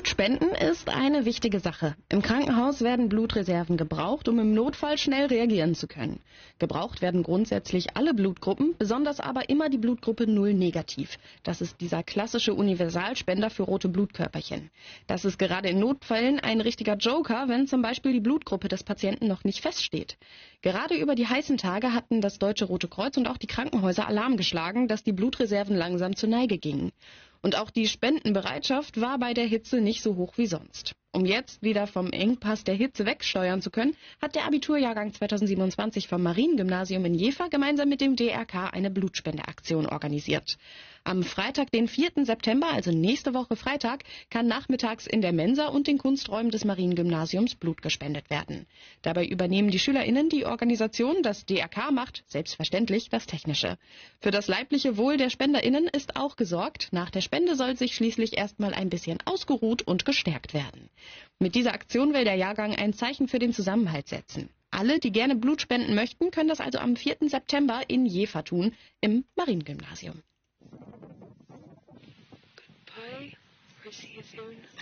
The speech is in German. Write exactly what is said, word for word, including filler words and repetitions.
Blutspenden ist eine wichtige Sache. Im Krankenhaus werden Blutreserven gebraucht, um im Notfall schnell reagieren zu können. Gebraucht werden grundsätzlich alle Blutgruppen, besonders aber immer die Blutgruppe null negativ. Das ist dieser klassische Universalspender für rote Blutkörperchen. Das ist gerade in Notfällen ein richtiger Joker, wenn zum Beispiel die Blutgruppe des Patienten noch nicht feststeht. Gerade über die heißen Tage hatten das Deutsche Rote Kreuz und auch die Krankenhäuser Alarm geschlagen, dass die Blutreserven langsam zur Neige gingen. Und auch die Spendenbereitschaft war bei der Hitze nicht so hoch wie sonst. Um jetzt wieder vom Engpass der Hitze wegsteuern zu können, hat der Abiturjahrgang zweitausendsiebenundzwanzig vom Mariengymnasium in Jever gemeinsam mit dem D R K eine Blutspendeaktion organisiert. Am Freitag, den vierten September, also nächste Woche Freitag, kann nachmittags in der Mensa und den Kunsträumen des Mariengymnasiums Blut gespendet werden. Dabei übernehmen die SchülerInnen die Organisation, das D R K macht selbstverständlich das Technische. Für das leibliche Wohl der SpenderInnen ist auch gesorgt. Nach der Spende soll sich schließlich erstmal ein bisschen ausgeruht und gestärkt werden. Mit dieser Aktion will der Jahrgang ein Zeichen für den Zusammenhalt setzen. Alle, die gerne Blut spenden möchten, können das also am vierten September in Jever tun, im Mariengymnasium. Goodbye. We'll see you soon.